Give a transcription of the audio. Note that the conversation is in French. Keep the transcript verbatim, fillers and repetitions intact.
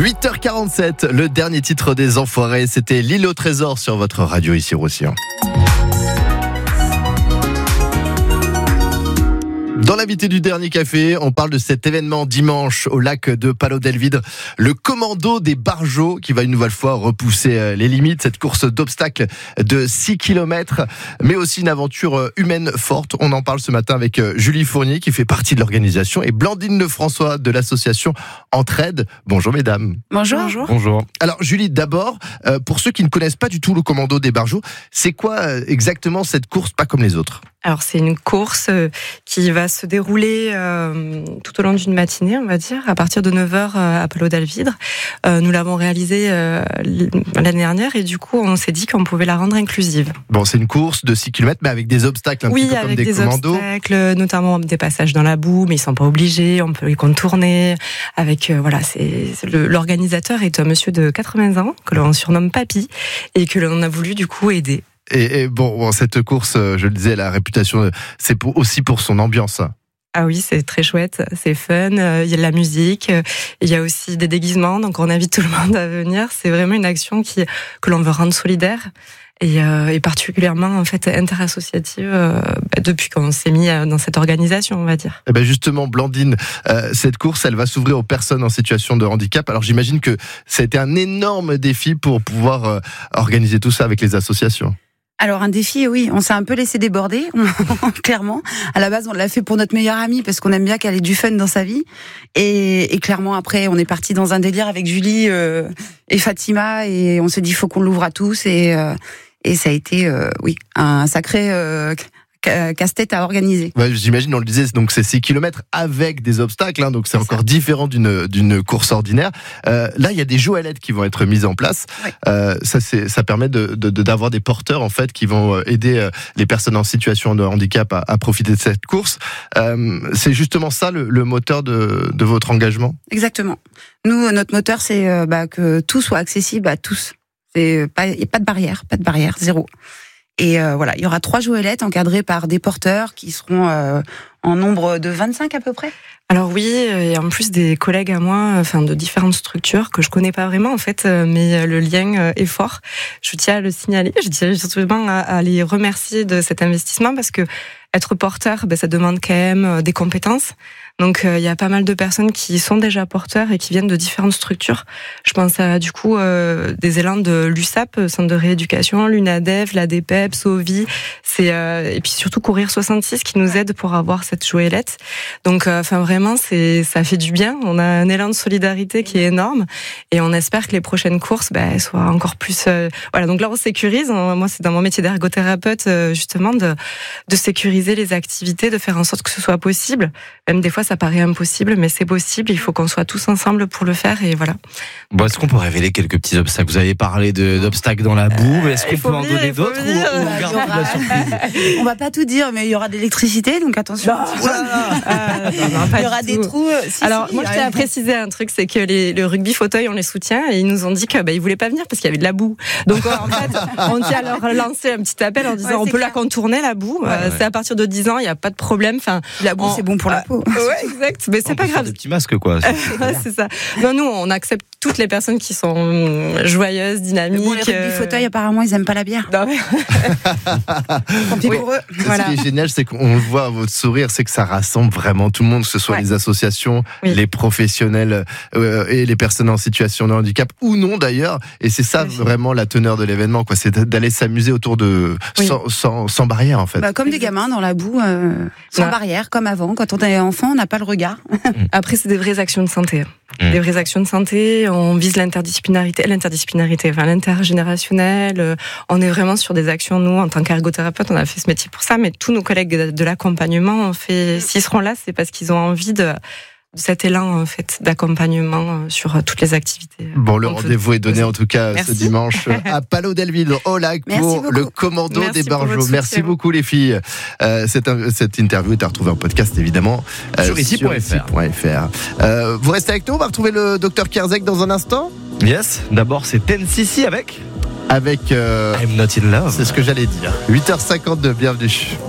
huit heures quarante-sept, le dernier titre des Enfoirés, c'était L'île au trésor sur votre radio ici Roussillon. Dans l'invité du dernier café, on parle de cet événement dimanche au lac de Palau del Vidre, le commando des barjots qui va une nouvelle fois repousser les limites, cette course d'obstacles de six kilomètres, mais aussi une aventure humaine forte. On en parle ce matin avec Julie Fournier qui fait partie de l'organisation et Blandine Lefrançois de l'association Entraide. Bonjour mesdames. Bonjour. Bonjour. Bonjour. Alors Julie, d'abord, pour ceux qui ne connaissent pas du tout le commando des barjots, c'est quoi exactement cette course pas comme les autres ? Alors c'est une course qui va se dérouler euh, tout au long d'une matinée, on va dire, à partir de neuf heures à Palau del Vidre. Euh, nous l'avons réalisée euh, l'année dernière et du coup on s'est dit qu'on pouvait la rendre inclusive. Bon, c'est une course de six kilomètres mais avec des obstacles un oui, petit peu comme des, des commandos. Oui, avec des obstacles, notamment des passages dans la boue, mais ils sont pas obligés, on peut les contourner. Avec euh, voilà, c'est, c'est le, l'organisateur est un monsieur de quatre-vingts ans que l'on surnomme Papy et que l'on a voulu du coup aider. Et, et bon, bon, cette course, je le disais, la réputation, c'est pour, aussi pour son ambiance. Ah oui, c'est très chouette, c'est fun, euh, il y a de la musique, euh, il y a aussi des déguisements, donc on invite tout le monde à venir. C'est vraiment une action qui, que l'on veut rendre solidaire et, euh, et particulièrement en fait interassociative euh, depuis qu'on s'est mis dans cette organisation, on va dire. Et ben justement, Blandine, euh, cette course, elle va s'ouvrir aux personnes en situation de handicap. Alors j'imagine que ça a été un énorme défi pour pouvoir euh, organiser tout ça avec les associations. Alors un défi, oui, on s'est un peu laissé déborder, clairement. À la base, on l'a fait pour notre meilleure amie parce qu'on aime bien qu'elle ait du fun dans sa vie. Et, et clairement, après, on est parti dans un délire avec Julie euh, et Fatima et on s'est dit, il faut qu'on l'ouvre à tous. Et, euh, et ça a été, euh, oui, un sacré euh, casse-tête à organiser. Ouais, j'imagine, on le disait, donc c'est six kilomètres avec des obstacles, hein, donc c'est, c'est encore ça. Différent d'une, d'une course ordinaire. Euh, là, il y a des joëlettes qui vont être mises en place. Oui. Euh, ça, c'est, ça permet de, de, de, d'avoir des porteurs en fait qui vont aider les personnes en situation de handicap à, à profiter de cette course. Euh, c'est justement ça le, le moteur de, de votre engagement ? Exactement. Nous, notre moteur, c'est euh, bah, que tout soit accessible à tous. C'est pas, y a pas de barrière, pas de barrière, zéro. Et euh, voilà, il y aura trois joëlettes encadrées par des porteurs qui seront euh, en nombre de vingt-cinq à peu près. Alors oui, et en plus des collègues à moi, enfin de différentes structures que je connais pas vraiment en fait, mais le lien est fort. Je tiens à le signaler, je tiens surtout à, à les remercier de cet investissement parce que être porteur, ben, ça demande quand même des compétences. Donc il euh, y a pas mal de personnes qui sont déjà porteurs et qui viennent de différentes structures. Je pense à du coup euh, des élans de l'U S A P, Centre de rééducation, l'UNADEF, l'A D P E P, Sovi, c'est euh, et puis surtout Courir soixante-six qui nous aide pour avoir cette joëlette. Donc enfin euh, vraiment c'est ça fait du bien. On a un élan de solidarité qui est énorme et on espère que les prochaines courses ben, soient encore plus. Euh, voilà donc là on sécurise. On, moi c'est dans mon métier d'ergothérapeute euh, justement de de sécuriser les activités, de faire en sorte que ce soit possible. Même des fois ça paraît impossible, mais c'est possible. Il faut qu'on soit tous ensemble pour le faire, et voilà. Bon, est-ce qu'on peut révéler quelques petits obstacles ? Vous avez parlé de, d'obstacles dans la boue, mais est-ce qu'on peut en dire, donner d'autres ou, ou on garde la surprise ? On va pas tout dire, mais il y aura de l'électricité, donc attention. Non, euh, non, non, il y aura des trous. Si, Alors, si, moi, je tiens à préciser un truc, c'est que les, le rugby fauteuil, on les soutient, et ils nous ont dit qu'ils bah, ne voulaient pas venir parce qu'il y avait de la boue. Donc, en fait, on tient à leur lancer un petit appel en disant ouais, on peut clair. La contourner, la boue. Ouais, euh, ouais. C'est à partir de dix ans, il n'y a pas de problème. Enfin, la boue, on... c'est bon pour la peau. Ouais, exact. Mais c'est on pas grave. Des petits masques, quoi. C'est, ouais, c'est ça. Non, nous, on accepte toutes les personnes qui sont joyeuses, dynamiques. Bon, les rugby fauteuils, apparemment, ils aiment pas la bière. Non, mais... oui. Pour eux. Voilà. Ce qui est génial, c'est qu'on le voit à votre sourire, c'est que ça rassemble vraiment tout le monde, que ce soit ouais. les associations, oui. les professionnels euh, et les personnes en situation de handicap ou non d'ailleurs. Et c'est ça oui. vraiment la teneur de l'événement, quoi. C'est d'aller s'amuser autour de oui. sans, sans, sans barrière en fait. Bah, comme des gamins dans la boue, euh, sans ouais. barrière, comme avant. Quand on est enfant, on n'a pas le regard. Après, c'est des vraies actions de santé. Mmh. Des vraies actions de santé. On vise l'interdisciplinarité, l'interdisciplinarité, enfin l'intergénérationnel. On est vraiment sur des actions. Nous, en tant qu'ergothérapeute, on a fait ce métier pour ça, mais tous nos collègues de l'accompagnement, on fait. S'ils seront là, c'est parce qu'ils ont envie de. Cet élan en fait d'accompagnement sur toutes les activités. Bon, le rendez-vous est donné en tout cas Merci. ce dimanche à Palau del Vidre au lac pour le commando Merci des barjots. Merci beaucoup les filles. Euh, cette, cette interview est à retrouver en podcast évidemment euh, sur ici point f r. Euh, vous restez avec nous, on va retrouver le docteur Kierzek dans un instant. Yes, d'abord c'est Ten C C avec avec euh, I'm Not In Love. C'est ce que j'allais dire. huit heures cinquante-deux, bienvenue.